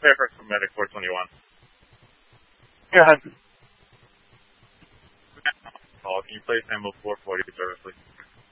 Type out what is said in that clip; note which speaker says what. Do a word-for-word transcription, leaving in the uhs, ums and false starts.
Speaker 1: Fairfax from Medic four twenty-one.
Speaker 2: Go ahead.
Speaker 1: Call. Can you place Ammo four forty service, please?